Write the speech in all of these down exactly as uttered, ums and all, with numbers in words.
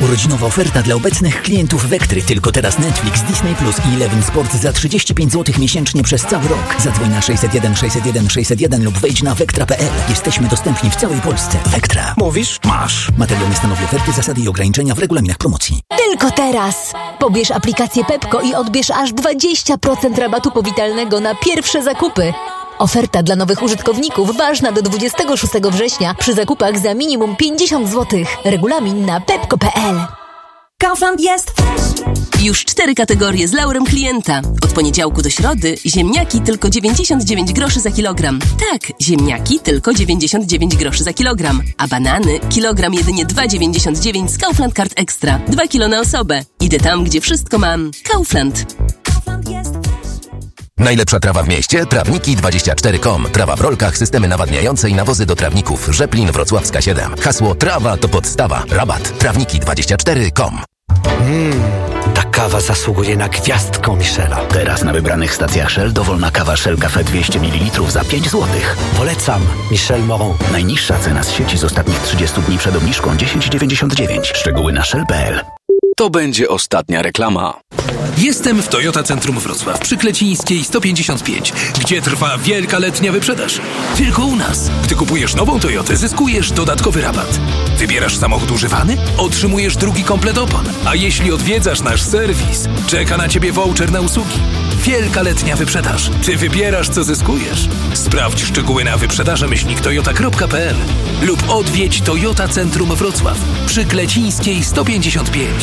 Urodzinowa oferta dla obecnych klientów Vectry. Tylko teraz Netflix, Disney Plus i Eleven Sport za trzydzieści pięć złotych miesięcznie przez cały rok. Zadzwoń na sześćset jeden sześćset jeden sześćset jeden lub wejdź na vectra kropka p l. Jesteśmy dostępni w całej Polsce. Vectra. Mówisz? Masz. Materiał nie stanowi oferty, zasady i ograniczenia w regulaminach promocji. Tylko teraz! Pobierz aplikację Pepko i odbierz aż dwadzieścia procent rabatu powitalnego na pierwsze zakupy. Oferta dla nowych użytkowników ważna do dwudziestego szóstego września przy zakupach za minimum pięćdziesiąt złotych. Regulamin na pepko kropka p l. Kaufland jest Już cztery kategorie z laurem klienta. Od poniedziałku do środy ziemniaki tylko dziewięćdziesiąt dziewięć groszy za kilogram. Tak, ziemniaki tylko dziewięćdziesiąt dziewięć groszy za kilogram. A banany kilogram jedynie dwa dziewięćdziesiąt dziewięć z Kaufland Card Extra. dwa kilo na osobę. Idę tam, gdzie wszystko mam. Kaufland. Kaufland jest Najlepsza trawa w mieście? Trawniki dwadzieścia cztery kropka com. Trawa w rolkach, systemy nawadniające i nawozy do trawników. Rzeplin Wrocławska siedem. Hasło trawa to podstawa. Rabat. Trawniki dwadzieścia cztery kropka com. Mmm, ta kawa zasługuje na gwiazdkę Michela. Teraz na wybranych stacjach Shell dowolna kawa Shell Cafe dwieście mililitrów za pięć złotych. Polecam. Michel Moron. Najniższa cena z sieci z ostatnich trzydziestu dni przed obniżką dziesięć dziewięćdziesiąt dziewięć. Szczegóły na shell kropka p l. To będzie ostatnia reklama. Jestem w Toyota Centrum Wrocław przy Klecińskiej sto pięćdziesiąt pięć, gdzie trwa wielka letnia wyprzedaż. Tylko u nas. Gdy kupujesz nową Toyotę, zyskujesz dodatkowy rabat. Wybierasz samochód używany? Otrzymujesz drugi komplet opon. A jeśli odwiedzasz nasz serwis, czeka na Ciebie voucher na usługi. Wielka letnia wyprzedaż. Ty wybierasz, co zyskujesz. Sprawdź szczegóły na wyprzedaże myślnik toyota kropka p l lub odwiedź Toyota Centrum Wrocław przy Klecińskiej sto pięćdziesiąt pięć.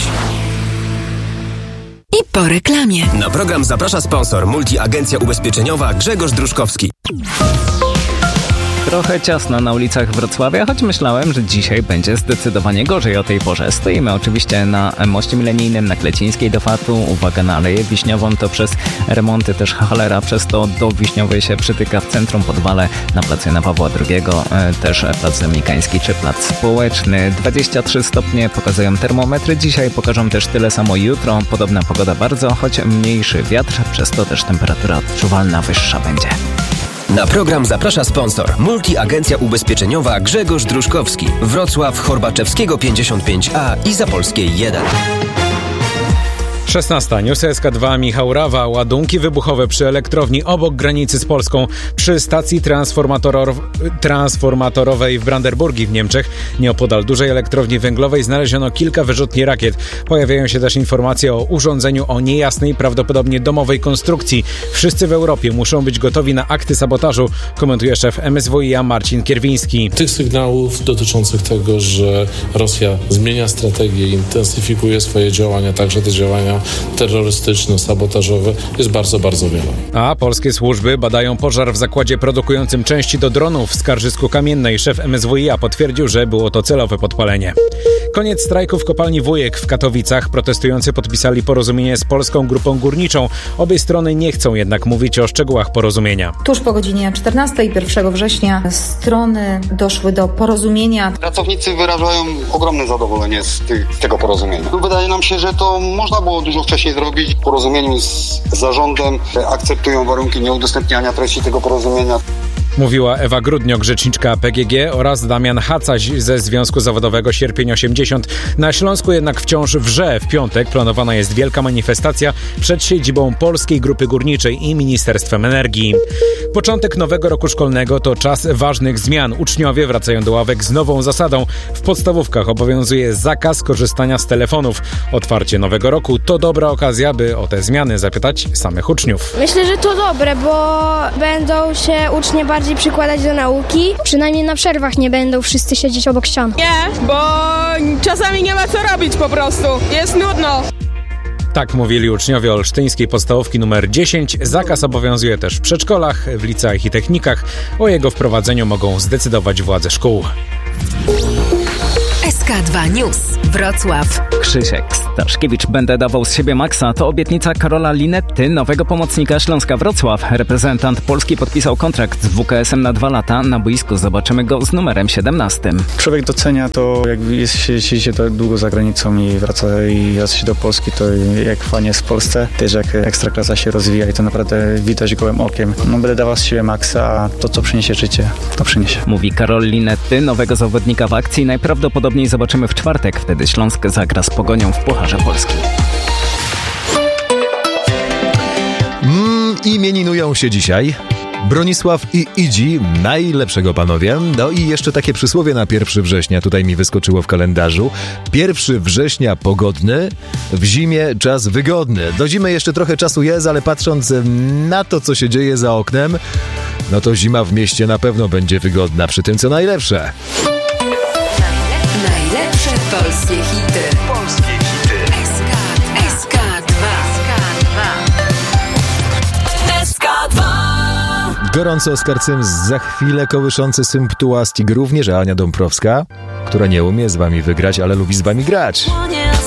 I po reklamie. Na program zaprasza sponsor Multiagencja Ubezpieczeniowa Grzegorz Druszkowski. Trochę ciasno na ulicach Wrocławia, choć myślałem, że dzisiaj będzie zdecydowanie gorzej o tej porze. Stoimy oczywiście na moście milenijnym, na Klecińskiej do Fatu. Uwaga na Aleję Wiśniową, to przez remonty też cholera, przez to do Wiśniowej się przytyka w centrum Podwale, na placu Jana Pawła drugiego, też plac Zemlikański czy plac Społeczny. dwadzieścia trzy stopnie pokazują termometry, dzisiaj pokażą też tyle samo jutro. Podobna pogoda bardzo, choć mniejszy wiatr, przez to też temperatura odczuwalna wyższa będzie. Na program zaprasza sponsor Multiagencja Ubezpieczeniowa Grzegorz Druszkowski. Wrocław, Horbaczewskiego pięćdziesiąt pięć a i Zapolskiej jeden. szesnasta. News S K dwa Michał Rawa. Ładunki wybuchowe przy elektrowni obok granicy z Polską przy stacji transformator- transformatorowej w Brandenburgii w Niemczech. Nieopodal dużej elektrowni węglowej znaleziono kilka wyrzutni rakiet. Pojawiają się też informacje o urządzeniu o niejasnej, prawdopodobnie domowej konstrukcji. Wszyscy w Europie muszą być gotowi na akty sabotażu, komentuje szef M S W i a Marcin Kierwiński. Tych sygnałów dotyczących tego, że Rosja zmienia strategię, intensyfikuje swoje działania, także te działania terrorystyczne, sabotażowe, jest bardzo, bardzo wiele. A polskie służby badają pożar w zakładzie produkującym części do dronów w Skarżysku-Kamiennej. Szef M S W i a potwierdził, że było to celowe podpalenie. Koniec strajku w kopalni Wujek w Katowicach. Protestujący podpisali porozumienie z Polską Grupą Górniczą. Obie strony nie chcą jednak mówić o szczegółach porozumienia. Tuż po godzinie czternastej pierwszego września strony doszły do porozumienia. Pracownicy wyrażają ogromne zadowolenie z, tych, z tego porozumienia. Wydaje nam się, że to można było dużo wcześniej zrobić. W porozumieniu z zarządem akceptują warunki nieudostępniania treści tego porozumienia. Mówiła Ewa Grudniok, rzeczniczka P G G, oraz Damian Hacaś ze Związku Zawodowego Sierpień osiemdziesiąt. Na Śląsku jednak wciąż wrze. W piątek planowana jest wielka manifestacja przed siedzibą Polskiej Grupy Górniczej i Ministerstwem Energii. Początek nowego roku szkolnego to czas ważnych zmian. Uczniowie wracają do ławek z nową zasadą. W podstawówkach obowiązuje zakaz korzystania z telefonów. Otwarcie nowego roku to dobra okazja, by o te zmiany zapytać samych uczniów. Myślę, że to dobre, bo będą się ucznie bardziej przykładać do nauki. Przynajmniej na przerwach nie będą wszyscy siedzieć obok ścian. Nie, bo czasami nie ma co robić po prostu. Jest nudno. Tak mówili uczniowie olsztyńskiej podstawówki numer dziesięć. Zakaz obowiązuje też w przedszkolach, w liceach i technikach. O jego wprowadzeniu mogą zdecydować władze szkół. S K dwa News. Wrocław. Krzysiek Daszkiewicz, będę dawał z siebie maksa. To obietnica Karola Linetty, nowego pomocnika Śląska Wrocław. Reprezentant Polski podpisał kontrakt z W K S-em na dwa lata. Na boisku zobaczymy go z numerem siedemnastym. Człowiek docenia to, jak jest, siedzi się tak długo za granicą i wraca i wraca się do Polski, to jak fajnie jest w Polsce, też jak Ekstraklasa się rozwija i to naprawdę widać gołym okiem. No, będę dawał z siebie maksa, a to, co przyniesie życie, to przyniesie. Mówi Karol Linetty, nowego zawodnika w akcji najprawdopodobniej zobaczymy w czwartek. Wtedy Śląsk zagra z Pogonią w Pucharze Polski. Mm, imieninują się dzisiaj Bronisław i Idzi, najlepszego panowie. No i jeszcze takie przysłowie na pierwszego września, tutaj mi wyskoczyło w kalendarzu. pierwszego września pogodny, w zimie czas wygodny. Do zimy jeszcze trochę czasu jest, ale patrząc na to, co się dzieje za oknem, no to zima w mieście na pewno będzie wygodna przy tym, co najlepsze. Najlepsze polskie hity. Polskie hity. S K dwa. S K dwa. Gorąco Oskar Cyms, za chwilę kołyszący symptuła Stig, również, a Ania Dąbrowska, która nie umie z wami wygrać, ale lubi z wami grać.